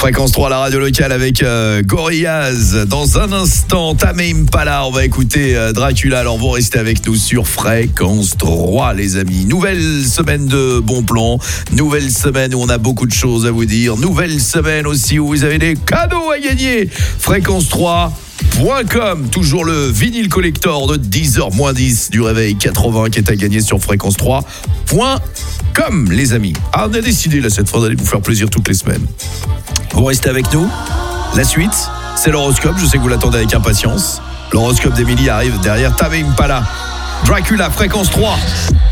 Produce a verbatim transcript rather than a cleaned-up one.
Fréquence trois, la radio locale avec euh, Gorillaz. Dans un instant, Tame Impala, on va écouter euh, Dracula. Alors vous restez avec nous sur Fréquence trois, les amis. Nouvelle semaine de bons plans, nouvelle semaine où on a beaucoup de choses à vous dire, nouvelle semaine aussi où vous avez des cadeaux à gagner. Fréquence trois point com, toujours le vinyle collector de dix heures moins dix du réveil quatre-vingts qui est à gagner sur fréquence trois point com, les amis. Ah, on a décidé là cette fois d'aller vous faire plaisir toutes les semaines. Vous restez avec nous. La suite, c'est l'horoscope. Je sais que vous l'attendez avec impatience. L'horoscope d'Emilie arrive derrière Tame Impala. Dracula, Fréquence trois.